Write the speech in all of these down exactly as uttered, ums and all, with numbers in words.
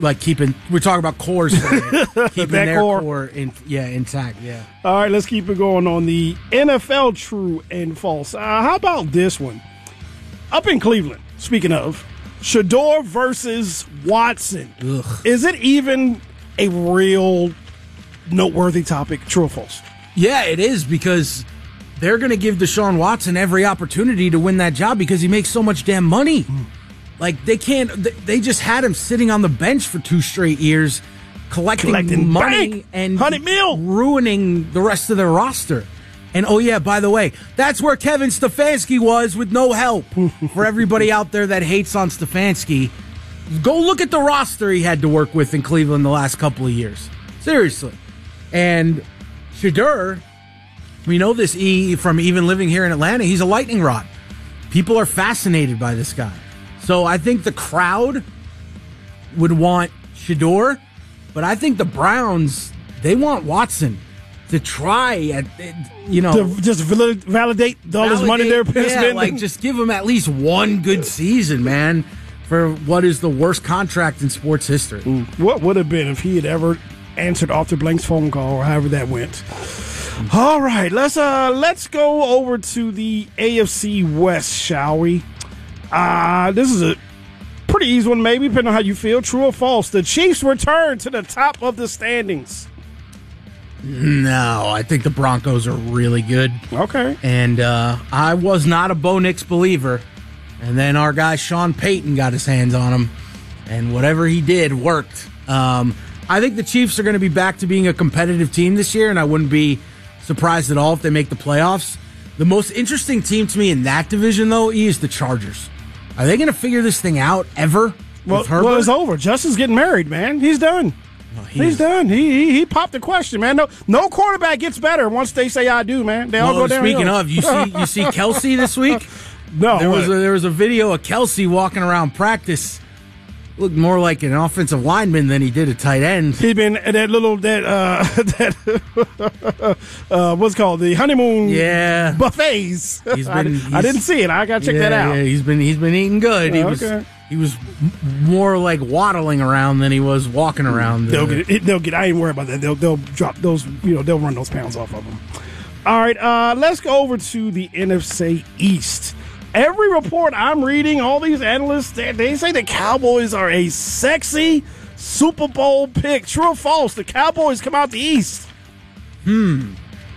Like keeping, we're talking about cores, keeping their core. core in, yeah, intact. Yeah. All right, let's keep it going on the N F L true and false. Uh, how about this one? Up in Cleveland, speaking of, Shador versus Watson. Ugh. Is it even a real noteworthy topic, true or false? Yeah, it is, because they're going to give Deshaun Watson every opportunity to win that job because he makes so much damn money. Mm. Like, they can't, they just had him sitting on the bench for two straight years, collecting, Collecting money bank, and one hundred mil. ruining the rest of their roster. And, oh, yeah, by the way, that's where Kevin Stefanski was with no help. For everybody out there that hates on Stefanski, go look at the roster he had to work with in Cleveland the last couple of years. Seriously. And Shador, we know this E from even living here in Atlanta, he's a lightning rod. People are fascinated by this guy. So I think the crowd would want Shador, but I think the Browns, they want Watson to try at, you know, to just validate all this money they're spending. Yeah, like just give him at least one good season, man, for what is the worst contract in sports history. Ooh, what would have been if he had ever answered Arthur Blank's phone call or however that went? All right, let's uh let's go over to the A F C West, shall we? Uh, this is a pretty easy one, maybe, depending on how you feel. True or false? The Chiefs return to the top of the standings. No, I think the Broncos are really good. Okay. And uh, I was not a Bo Nix believer. And then our guy Sean Payton got his hands on him. And whatever he did worked. Um, I think the Chiefs are going to be back to being a competitive team this year, and I wouldn't be surprised at all if they make the playoffs. The most interesting team to me in that division, though, E, is the Chargers. Are they going to figure this thing out ever? Well, well, it's over. Justin's getting married, man. He's done. Well, he He's is. done. He, he he popped the question, man. No no quarterback gets better once they say I do, man. They all Well, go down. speaking of, you see you see Kelsey this week? No, There was a, what? there was a video of Kelsey walking around practice. Looked more like an offensive lineman than he did a tight end. He's been at that little that uh that uh what's it called the honeymoon Yeah. buffets. He's I, been- didn't- I he's- didn't see it. I gotta check yeah, that out. Yeah, he's been he's been eating good. He Oh, was okay. he was m- more like waddling around than he was walking around. They'll The- get it. They'll get. I ain't worried about that. They'll they'll drop those. You know, they'll run those pounds off of them. All right. Uh, let's go over to the N F C East. Every report I'm reading, all these analysts, they, they say the Cowboys are a sexy Super Bowl pick. True or false? The Cowboys come out the East. I'm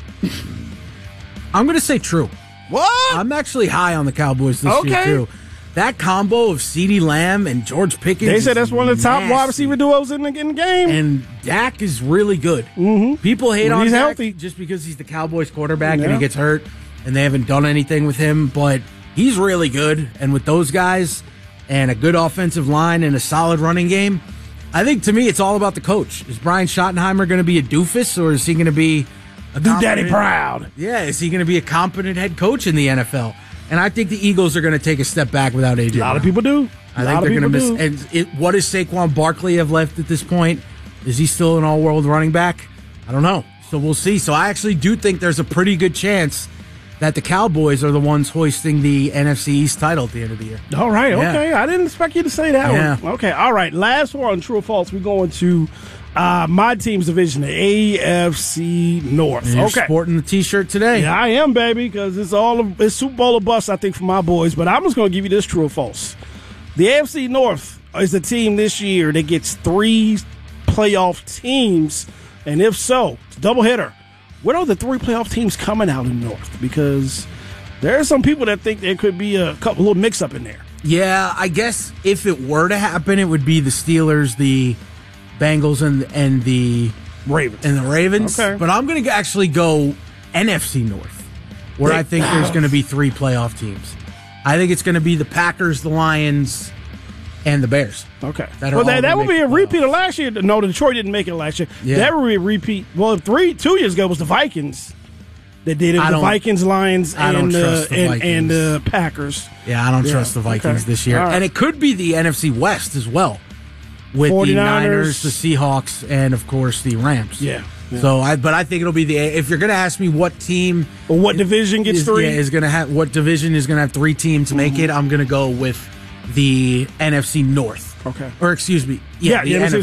going to say true. What? I'm actually high on the Cowboys this year Okay. too. That combo of CeeDee Lamb and George Pickens. They said is that's one of the top nasty. wide receiver duos in the, in the game. And Dak is really good. Mm-hmm. People hate When on he's Dak healthy. just because he's the Cowboys quarterback and Yeah. he gets hurt, and they haven't done anything with him. But he's really good. And with those guys and a good offensive line and a solid running game, I think to me it's all about the coach. Is Brian Schottenheimer going to be a doofus, or is he going to be a Do daddy competent- proud. Yeah, is he going to be a competent head coach in the N F L? And I think the Eagles are going to take a step back without A J. A lot of people do. I A think lot they're of going to people miss. do. And it, what does Saquon Barkley have left at this point? Is he still an all-world running back? I don't know. So we'll see. So I actually do think there's a pretty good chance that the Cowboys are the ones hoisting the N F C East title at the end of the year. All right, Yeah. okay. I didn't expect you to say that Yeah. one. Okay, all right. Last one, true or false. We're going to uh, my team's division, the A F C North. And you're Okay. sporting the T-shirt today. Yeah, I am, baby, because it's all of, it's Super Bowl or bust, I think, for my boys. But I'm just going to give you this, true or false. The A F C North is the team this year that gets three playoff teams, and if so, it's a doubleheader. What are the three playoff teams coming out in the North? Because there are some people that think there could be a couple little mix-up in there. Yeah, I guess if it were to happen, it would be the Steelers, the Bengals, and and the Ravens. and the Ravens. Okay. But I'm going to actually go N F C North, where They- I think there's going to be three playoff teams. I think it's going to be the Packers, the Lions, and the Bears. Okay. That are well, all that, that gonna would be make a the repeat of playoffs. last year. No, Detroit didn't make it last year. Yeah. That would be a repeat. Well, three, two years ago was the Vikings that did it. I The don't- Vikings, Lions, I and don't uh, trust the and, and Vikings. uh, Packers. Yeah, I don't Yeah, trust the Vikings okay. this year. All right. And it could be the N F C West as well, with the forty-niners. Niners, the Seahawks, and, of course, the Rams. Yeah. yeah. So, I, but I think it'll be the. If you're going to ask me what team Or what division gets is, three? yeah, is going to have what division is going to have three teams make Mm-hmm. it, I'm going to go with the N F C North. Okay. Or excuse me, yeah, Yeah, the the N F C